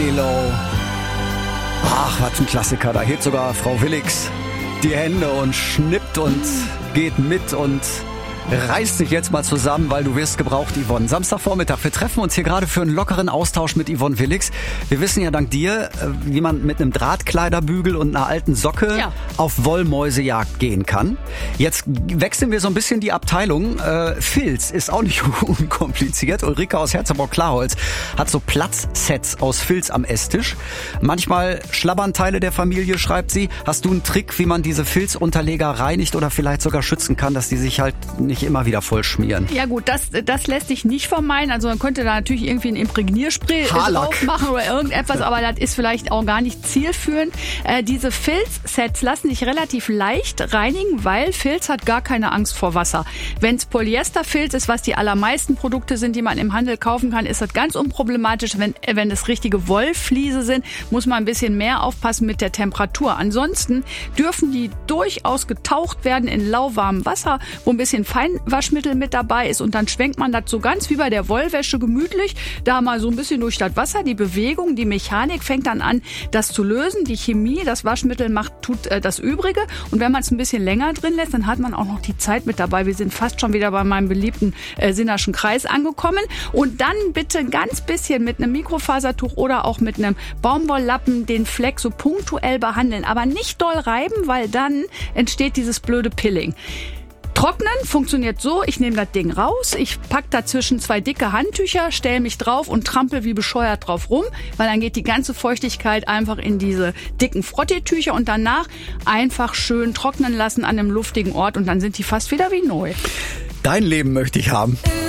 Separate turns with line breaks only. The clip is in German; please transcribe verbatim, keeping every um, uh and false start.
Halo. Ach, was ein Klassiker. Da hebt sogar Frau Willix die Hände und schnippt und geht mit und reißt sich jetzt mal zusammen, weil du wirst gebraucht, Yvonne. Samstagvormittag, wir treffen uns hier gerade für einen lockeren Austausch mit Yvonne Willix. Wir wissen ja dank dir, wie man mit einem Drahtkleiderbügel und einer alten Socke ja. auf Wollmäusejagd gehen kann. Jetzt wechseln wir so ein bisschen die Abteilung. Äh, Filz ist auch nicht unkompliziert. Ulrike aus Herzogenaurach-Klaholz hat so Platzsets aus Filz am Esstisch. Manchmal schlabbern Teile der Familie, schreibt sie. Hast du einen Trick, wie man diese Filzunterleger reinigt oder vielleicht sogar schützen kann, dass die sich halt nicht immer wieder voll schmieren?
Ja gut, das, das lässt sich nicht vermeiden. Also man könnte da natürlich irgendwie ein Imprägnierspray drauf machen oder irgendetwas, aber das ist vielleicht auch gar nicht zielführend. Äh, diese Filzsets lassen sich relativ leicht reinigen, weil Filz hat gar keine Angst vor Wasser. Wenn es Polyesterfilz ist, was die allermeisten Produkte sind, die man im Handel kaufen kann, ist das ganz unproblematisch. Wenn, wenn es richtige Wollfliese sind, muss man ein bisschen mehr aufpassen mit der Temperatur. Ansonsten dürfen die durchaus getaucht werden in lauwarmem Wasser, wo ein bisschen Feinwaschmittel mit dabei ist, und dann schwenkt man das so ganz wie bei der Wollwäsche gemütlich, da mal so ein bisschen durch das Wasser. Die Bewegung, die Mechanik fängt dann an, das zu lösen. Die Chemie, das Waschmittel macht, tut äh, das Übrige. Und wenn man es ein bisschen länger drin lässt, dann hat man auch noch die Zeit mit dabei. Wir sind fast schon wieder bei meinem beliebten äh, Sinnerschen Kreis angekommen. Und dann bitte ganz bisschen mit einem Mikrofasertuch oder auch mit einem Baumwolllappen den Fleck so punktuell behandeln, aber nicht doll reiben, weil dann entsteht dieses blöde Pilling. Trocknen funktioniert so, ich nehme das Ding raus, ich packe dazwischen zwei dicke Handtücher, stelle mich drauf und trampel wie bescheuert drauf rum, weil dann geht die ganze Feuchtigkeit einfach in diese dicken Frotteetücher und danach einfach schön trocknen lassen an einem luftigen Ort und dann sind die fast wieder wie neu.
Dein Leben möchte ich haben.